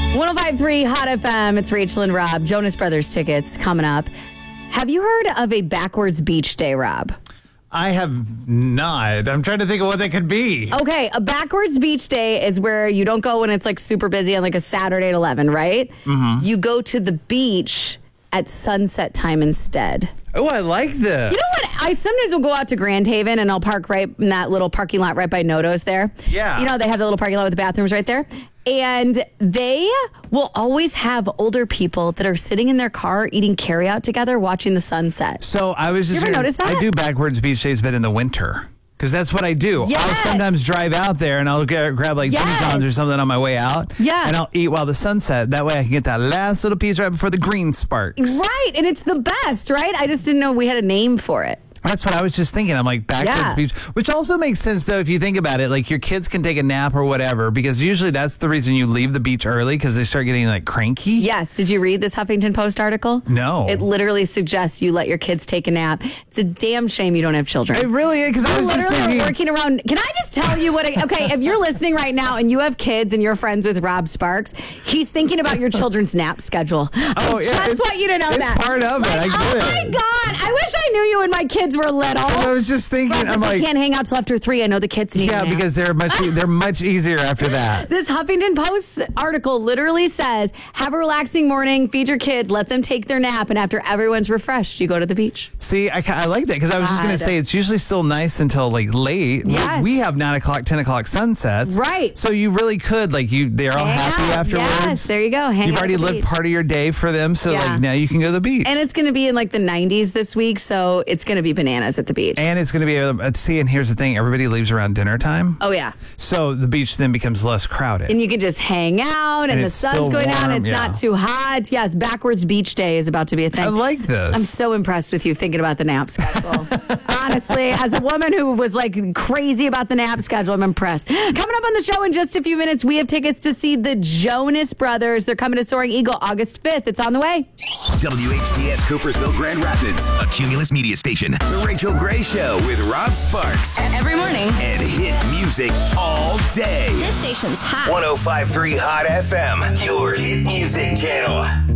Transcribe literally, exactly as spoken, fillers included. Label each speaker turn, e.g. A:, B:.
A: one oh five point three Hot F M. It's Rachel and Rob. Jonas Brothers tickets coming up. Have you heard of a backwards beach day, Rob?
B: I have not. I'm trying to think of what that could be.
A: Okay, a backwards beach day is where you don't go when it's like super busy on like a Saturday at eleven, right? Mm-hmm. You go to the beach at sunset time instead.
B: Oh, I like this.
A: You know what? I sometimes will go out to Grand Haven and I'll park right in that little parking lot right by Noto's there.
B: Yeah.
A: You know, they have the little parking lot with the bathrooms right there. And they will always have older people that are sitting in their car eating carryout together watching the sunset.
B: So I was just
A: You ever
B: gonna-
A: notice that?
B: I do backwards beach days, but in the winter. Because that's what I do.
A: Yes.
B: I'll sometimes drive out there and I'll get, grab like
A: Yes.
B: Jimmy John's or something on my way out.
A: Yeah.
B: And I'll eat while the sunset. That way I can get that last little piece right before the green sparks.
A: Right. And it's the best, right? I just didn't know we had a name for it.
B: That's what I was just thinking. I'm like, backwards
A: Yeah.
B: beach, which also makes sense, though, if you think about it. Like, your kids can take a nap or whatever, because usually that's the reason you leave the beach early, because they start getting, like, cranky.
A: Yes. Did you read this Huffington Post article?
B: No.
A: It literally suggests you let your kids take a nap. It's a damn shame you don't have children.
B: It really is, because I
A: You
B: was just
A: literally
B: thinking.
A: are working around. Can I just tell you what? I, okay, if you're listening right now and you have kids and you're friends with Rob Sparks, he's thinking about your children's nap schedule.
B: Oh,
A: I
B: yeah,
A: just
B: it's-
A: want you to know
B: it's
A: that.
B: part of it. I get
A: oh
B: it.
A: my God. I wish I knew you when my kids were little.
B: I was just thinking,
A: Rob's
B: I'm
A: like,
B: like,
A: I can't hang out till after three. I know the kids need
B: yeah,
A: a nap.
B: because they're much they're much easier after that.
A: This Huffington Post article literally says, have a relaxing morning, feed your kids, let them take their nap, and after everyone's refreshed, you go to the beach.
B: See, I, ki- I like that, because I was just going
A: God.
B: to say it's usually still nice until like late. We-
A: Yes.
B: We have nine o'clock, ten o'clock sunsets.
A: Right.
B: So you really could, like, you they're all
A: Hang
B: happy
A: out.
B: afterwards.
A: Yes, there you go. Hang
B: You've
A: out
B: already
A: at the
B: lived
A: beach.
B: part of your day for them, so
A: Yeah.
B: like now you can go to the beach.
A: And it's going to be in like the nineties this week, so it's going to be bananas at the beach.
B: And it's going to be, uh, see, and here's the thing, everybody leaves around dinner time.
A: Oh, yeah.
B: So the beach then becomes less crowded.
A: And you can just hang out, and,
B: And
A: the
B: it's
A: sun's
B: still
A: going down.
B: warm,
A: It's
B: yeah.
A: not too hot. Yeah, it's backwards beach day is about to be a thing.
B: I like this.
A: I'm so impressed with you thinking about the nap schedule. Honestly, as a woman who was like crazy about the nap schedule, I'm impressed. Coming up on the show in just a few minutes, we have tickets to see the Jonas Brothers. They're coming to Soaring Eagle August fifth. It's on the way.
C: W H T S Coopersville Grand Rapids, a Cumulus media station. The Rachel Gray Show with Rob Sparks.
D: Every morning.
C: And hit music all day.
D: This station's hot.
C: one oh five point three Hot F M, your hit music channel.